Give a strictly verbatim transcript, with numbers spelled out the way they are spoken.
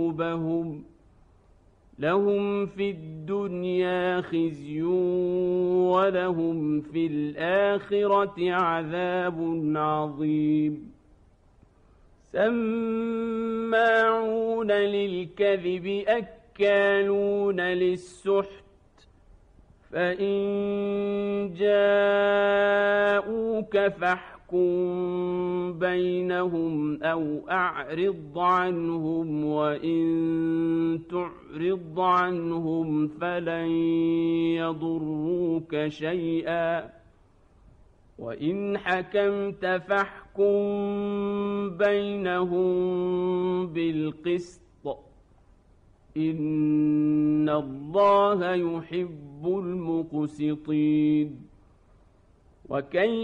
قلوبهم لهم في الدنيا خزي ولهم في الآخرة عذاب عظيم سماعون للكذب أكالون للسحت فإن جاءوك فاحكم بينهم أو أعرض عنهم وإن تعرض عنهم فلن يضروك شيئا وإن حكمت فاحكم بينهم بالقسط إن الله يحب المقسطين وكيف